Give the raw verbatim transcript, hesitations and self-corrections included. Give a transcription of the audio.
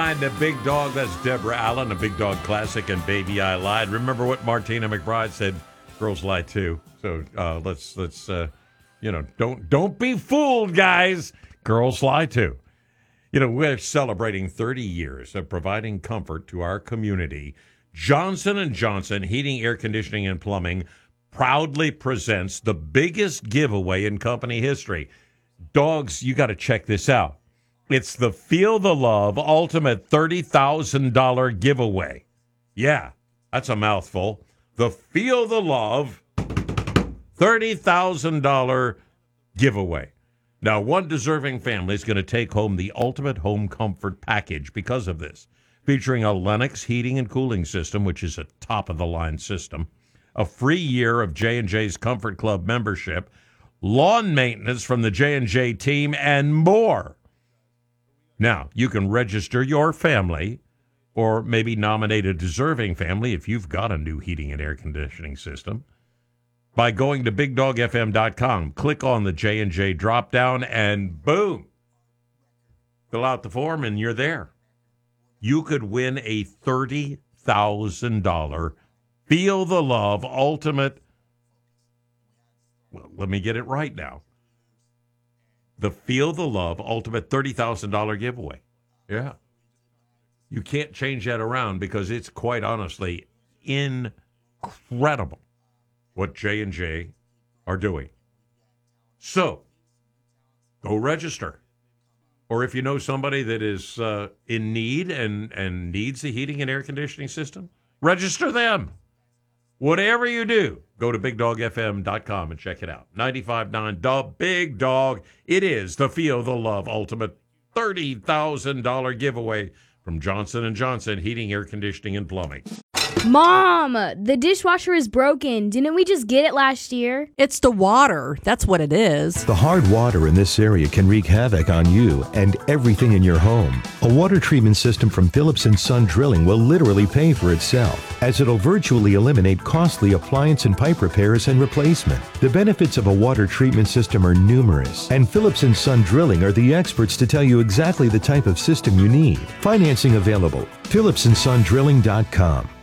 nine, the Big Dog. That's Deborah Allen, the Big Dog Classic, and Baby I Lied. Remember what Martina McBride said? Girls lie too. So uh, let's let's uh, you know don't don't be fooled, guys. Girls lie too. You know, we're celebrating thirty years of providing comfort to our community. Johnson and Johnson Heating, Air Conditioning, and Plumbing proudly presents the biggest giveaway in company history. Dogs, you got to check this out. It's the Feel the Love Ultimate thirty thousand dollars giveaway. Yeah, that's a mouthful. The Feel the Love thirty thousand dollars giveaway. Now, one deserving family is going to take home the ultimate home comfort package because of this, featuring a Lennox heating and cooling system, which is a top-of-the-line system, a free year of J and J's Comfort Club membership, lawn maintenance from the J and J team, and more. Now, you can register your family or maybe nominate a deserving family if you've got a new heating and air conditioning system by going to big dog f m dot com. Click on the J and J drop-down, and boom, fill out the form, and you're there. You could win a thirty thousand dollars Feel the Love Ultimate. Well, let me get it right now. The Feel the Love Ultimate thirty thousand dollars giveaway. Yeah. You can't change that around because it's quite honestly incredible what J and J are doing. So, go register. Or if you know somebody that is uh, in need and, and needs a heating and air conditioning system, register them. Whatever you do, go to big dog f m dot com and check it out. ninety-five point nine The Big Dog. It is the Feel the Love Ultimate thirty thousand dollars giveaway from Johnson and Johnson Heating, Air Conditioning, and Plumbing. Mom, the dishwasher is broken. Didn't we just get it last year? It's the water. That's what it is. The hard water in this area can wreak havoc on you and everything in your home. A water treatment system from Phillips and Son Drilling will literally pay for itself, as it'll virtually eliminate costly appliance and pipe repairs and replacement. The benefits of a water treatment system are numerous, and Phillips and Son Drilling are the experts to tell you exactly the type of system you need. Financing available. phillips and son drilling dot com.